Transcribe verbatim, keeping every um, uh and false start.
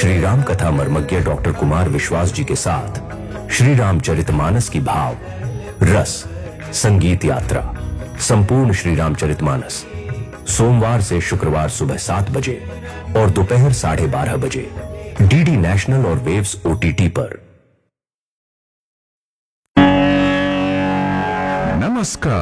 श्री राम कथा मर्मज्ञ डॉक्टर कुमार विश्वास जी के साथ श्री रामचरितमानस की भाव रस संगीत यात्रा संपूर्ण श्री रामचरितमानस सोमवार से शुक्रवार सुबह सात बजे और दोपहर साढ़े बारह बजे डीडी नेशनल और वेव्स ओटीटी पर। नमस्कार।